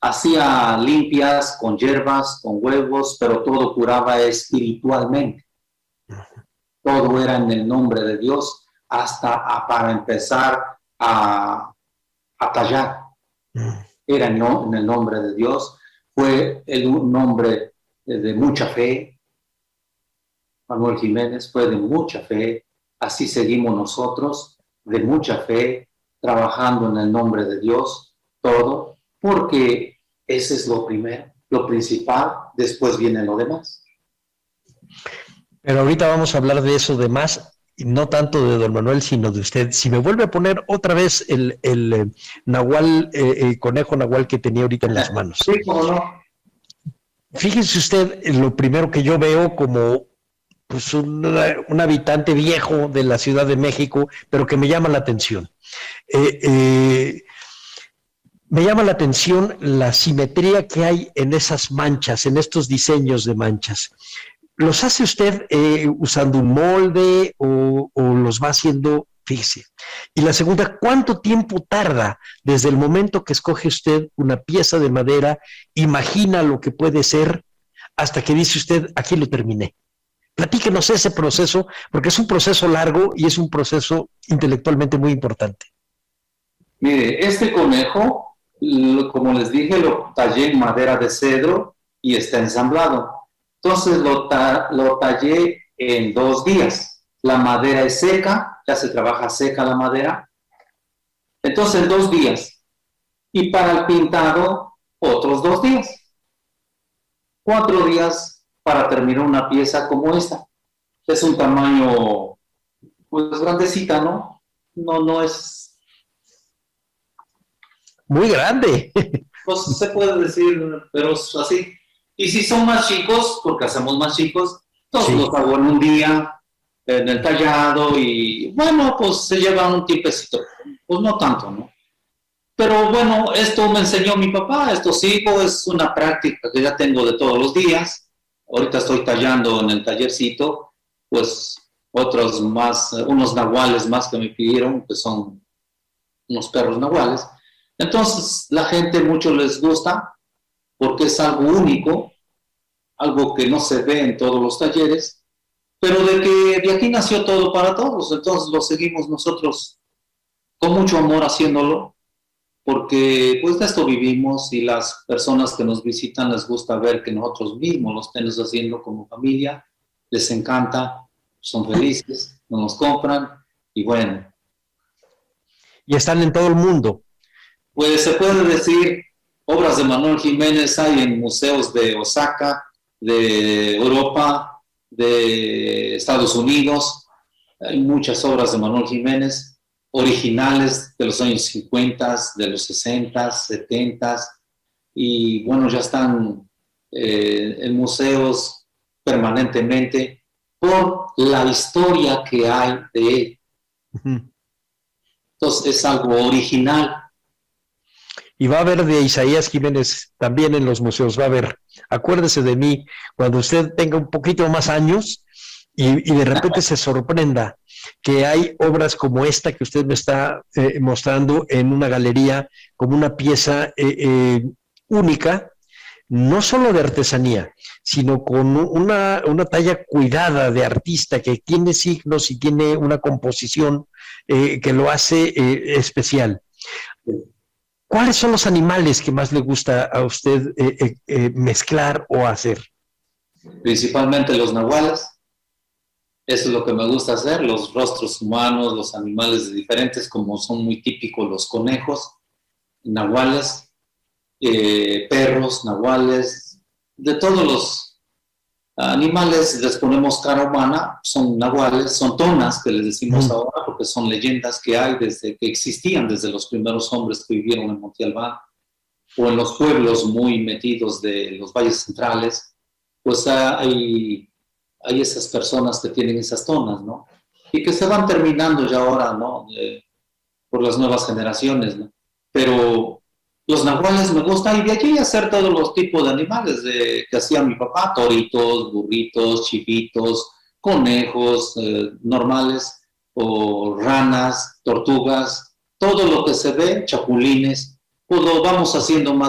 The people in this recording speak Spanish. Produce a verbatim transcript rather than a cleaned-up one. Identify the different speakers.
Speaker 1: hacía limpias con hierbas, con huevos, pero todo curaba espiritualmente. Todo era en el nombre de Dios, hasta a, para empezar a, a tallar. Era en, no, en el nombre de Dios. Fue el, un nombre de, de mucha fe. Manuel Jiménez fue de mucha fe. Así seguimos nosotros, de mucha fe, trabajando en el nombre de Dios, todo, porque ese es lo primero, lo principal, después viene lo demás.
Speaker 2: Pero ahorita vamos a hablar de eso demás, y no tanto de don Manuel, sino de usted. Si me vuelve a poner otra vez el, el eh, nahual, eh, el conejo nahual que tenía ahorita en las manos.
Speaker 1: Sí, cómo no.
Speaker 2: Fíjese usted, lo primero que yo veo como pues un, un habitante viejo de la Ciudad de México, pero que me llama la atención. Eh, eh, me llama la atención la simetría que hay en esas manchas, en estos diseños de manchas. ¿Los hace usted eh, usando un molde o, o los va haciendo, fíjese? Y la segunda, ¿cuánto tiempo tarda desde el momento que escoge usted una pieza de madera, imagina lo que puede ser, hasta que dice usted, aquí lo terminé? Platíquenos ese proceso, porque es un proceso largo y es un proceso intelectualmente muy importante.
Speaker 1: Mire, este conejo, lo, como les dije, lo tallé en madera de cedro y está ensamblado. Entonces lo, ta lo tallé en dos días. La madera es seca, ya se trabaja seca la madera. Entonces en dos días. Y para el pintado, otros dos días. Cuatro días para terminar una pieza como esta. Es un tamaño, pues, grandecita, ¿no? No, no es...
Speaker 2: Muy grande.
Speaker 1: Pues se puede decir, pero es así. Y si son más chicos, porque hacemos más chicos, entonces sí, los hago en un día, en el tallado, y bueno, pues se llevan un tiempecito. Pues no tanto, ¿no? Pero bueno, esto me enseñó mi papá, esto sigo, es una práctica que ya tengo de todos los días. Ahorita estoy tallando en el tallercito, pues otros más, unos nahuales más que me pidieron, que son unos perros nahuales. Entonces, la gente mucho les gusta porque es algo único, algo que no se ve en todos los talleres, pero de que de aquí nació todo para todos, entonces lo seguimos nosotros con mucho amor haciéndolo, porque pues de esto vivimos y las personas que nos visitan les gusta ver que nosotros mismos lo estemos haciendo como familia, les encanta, son felices, nos compran y bueno.
Speaker 2: Y están en todo el mundo.
Speaker 1: Pues se puede decir, obras de Manuel Jiménez hay en museos de Osaka, de Europa, de Estados Unidos, hay muchas obras de Manuel Jiménez, originales de los años cincuenta, de los sesenta, setenta, y bueno, ya están eh, en museos permanentemente por la historia que hay de él. Uh-huh. Entonces es algo original.
Speaker 2: Y va a haber de Isaías Jiménez también en los museos, va a haber, acuérdese de mí, cuando usted tenga un poquito más años y, y de repente se sorprenda que hay obras como esta que usted me está eh, mostrando en una galería como una pieza eh, eh, única, no solo de artesanía, sino con una, una talla cuidada de artista que tiene signos y tiene una composición eh, que lo hace eh, especial. ¿Cuáles son los animales que más le gusta a usted eh, eh, eh, mezclar o hacer?
Speaker 1: Principalmente los nahuales. Eso es lo que me gusta hacer, los rostros humanos, los animales diferentes, como son muy típicos los conejos, nahuales, eh, perros, nahuales, de todos los animales les ponemos cara humana, son nahuales, son tonas que les decimos mm. ahora, porque son leyendas que hay desde que existían, desde los primeros hombres que vivieron en Monte Albán, o en los pueblos muy metidos de los valles centrales, pues hay... hay esas personas que tienen esas tonas, ¿no? Y que se van terminando ya ahora, ¿no? Eh, por las nuevas generaciones, ¿no? Pero los nahuales me gustan, y de allí hacer todos los tipos de animales de, que hacía mi papá, toritos, burritos, chivitos, conejos eh, normales, o ranas, tortugas, todo lo que se ve, chapulines, pues lo vamos haciendo más